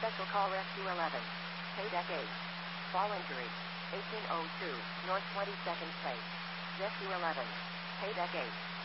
Special Call Rescue 11. Paydeck 8. Fall injury. 1802, North 22nd Place. Rescue 11. Paydeck 8.